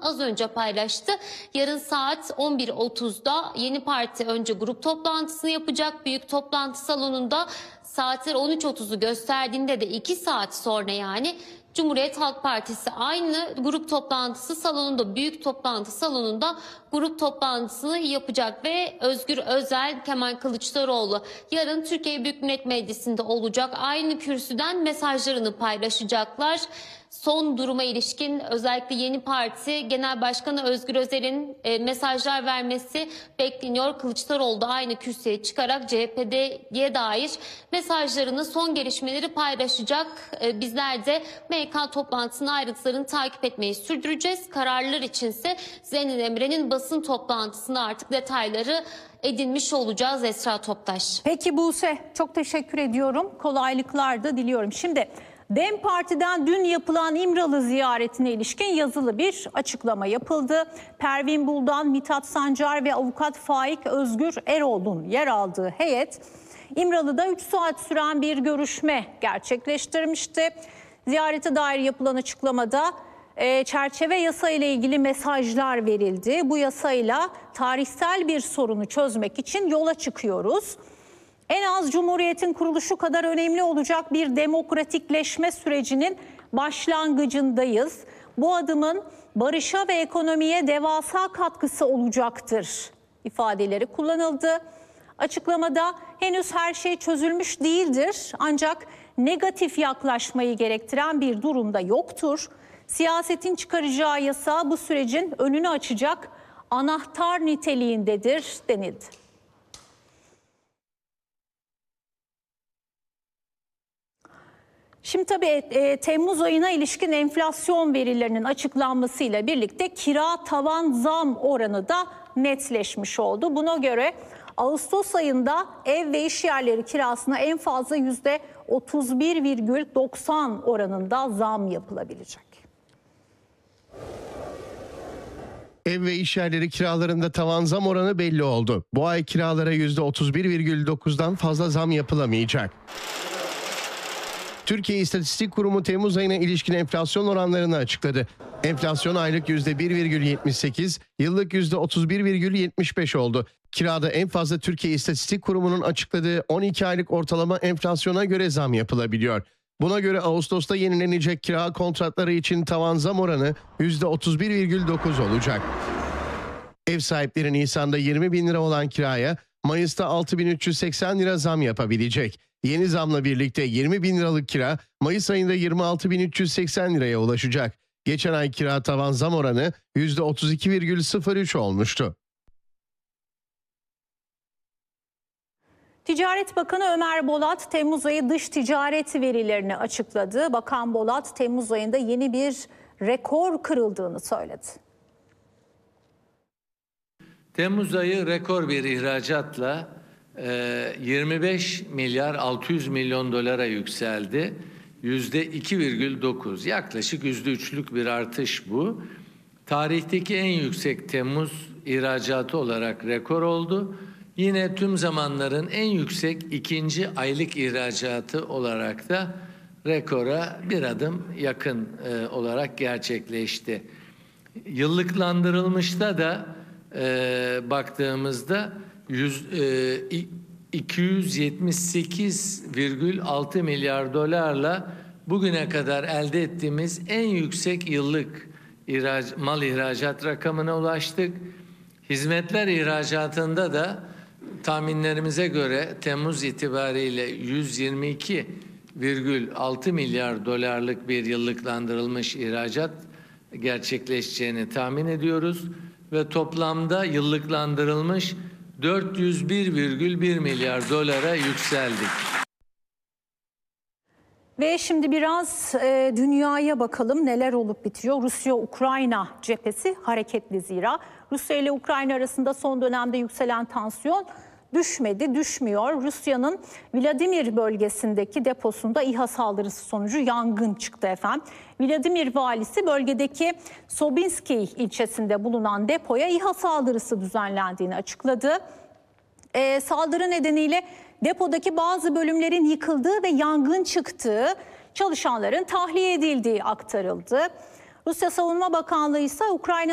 az önce paylaştı. Yarın saat 11.30'da Yeni Parti önce grup toplantısını yapacak. Büyük toplantı salonunda saatler 13.30'u gösterdiğinde de 2 saat sonra yani Cumhuriyet Halk Partisi aynı grup toplantısı salonunda, büyük toplantı salonunda grup toplantısını yapacak ve Özgür Özel, Kemal Kılıçdaroğlu yarın Türkiye Büyük Millet Meclisi'nde olacak. Aynı kürsüden mesajlarını paylaşacaklar. Son duruma ilişkin özellikle Yeni Parti Genel Başkanı Özgür Özel'in mesajlar vermesi bekleniyor. Kılıçdaroğlu da aynı kürsüye çıkarak CHP'ye dair mesajlarını, son gelişmeleri paylaşacak. Bizler de MYK toplantısının ayrıntılarını takip etmeyi sürdüreceğiz. Kararlar içinse Zeynep Emre'nin basın toplantısında artık detayları edinmiş olacağız Esra Toptaş. Peki Buse, çok teşekkür ediyorum. Kolaylıklar da diliyorum. Şimdi DEM Parti'den dün yapılan İmralı ziyaretine ilişkin yazılı bir açıklama yapıldı. Pervin Buldan, Mithat Sancar ve avukat Faik Özgür Erol'un yer aldığı heyet İmralı'da 3 saat süren bir görüşme gerçekleştirmişti. Ziyarete dair yapılan açıklamada çerçeve yasa ile ilgili mesajlar verildi. Bu yasayla tarihsel bir sorunu çözmek için yola çıkıyoruz. En az Cumhuriyet'in kuruluşu kadar önemli olacak bir demokratikleşme sürecinin başlangıcındayız. Bu adımın barışa ve ekonomiye devasa katkısı olacaktır ifadeleri kullanıldı. Açıklamada henüz her şey çözülmüş değildir ancak negatif yaklaşmayı gerektiren bir durumda yoktur. Siyasetin çıkaracağı yasa bu sürecin önünü açacak anahtar niteliğindedir denildi. Şimdi tabii Temmuz ayına ilişkin enflasyon verilerinin açıklanmasıyla birlikte kira tavan zam oranı da netleşmiş oldu. Buna göre Ağustos ayında ev ve iş yerleri kirasına en fazla %31,90 oranında zam yapılabilecek. Ev ve iş yerleri kiralarında tavan zam oranı belli oldu. Bu ay kiralara %31,9'dan fazla zam yapılamayacak. Türkiye İstatistik Kurumu Temmuz ayına ilişkin enflasyon oranlarını açıkladı. Enflasyon aylık %1,78, yıllık %31,75 oldu. Kirada en fazla Türkiye İstatistik Kurumu'nun açıkladığı 12 aylık ortalama enflasyona göre zam yapılabiliyor. Buna göre Ağustos'ta yenilenecek kira kontratları için tavan zam oranı %31,9 olacak. Ev sahipleri Nisan'da 20 bin lira olan kiraya Mayıs'ta 6.380 lira zam yapabilecek. Yeni zamla birlikte 20 bin liralık kira Mayıs ayında 26.380 liraya ulaşacak. Geçen ay kira tavan zam oranı %32,03 olmuştu. Ticaret Bakanı Ömer Bolat Temmuz ayı dış ticaret verilerini açıkladı. Bakan Bolat Temmuz ayında yeni bir rekor kırıldığını söyledi. Temmuz ayı rekor bir ihracatla 25 milyar 600 milyon dolara yükseldi. %2,9, yaklaşık %3'lük bir artış bu. Tarihteki en yüksek Temmuz ihracatı olarak rekor oldu. Yine tüm zamanların en yüksek ikinci aylık ihracatı olarak da rekora bir adım yakın olarak gerçekleşti. Yıllıklandırılmışta da baktığımızda 278,6 milyar dolarla bugüne kadar elde ettiğimiz en yüksek yıllık mal ihracat rakamına ulaştık. Hizmetler ihracatında da tahminlerimize göre Temmuz itibariyle 122,6 milyar dolarlık bir yıllıklandırılmış ihracat gerçekleşeceğini tahmin ediyoruz ve toplamda yıllıklandırılmış 401,1 milyar dolara yükseldik. Ve şimdi biraz dünyaya bakalım neler olup bitiyor. Rusya-Ukrayna cephesi hareketli zira. Rusya ile Ukrayna arasında son dönemde yükselen tansiyon düşmüyor. Rusya'nın Vladimir bölgesindeki deposunda İHA saldırısı sonucu yangın çıktı efendim. Vladimir valisi bölgedeki Sobinski ilçesinde bulunan depoya İHA saldırısı düzenlendiğini açıkladı. Saldırı nedeniyle depodaki bazı bölümlerin yıkıldığı ve yangın çıktığı, çalışanların tahliye edildiği aktarıldı. Rusya Savunma Bakanlığı ise Ukrayna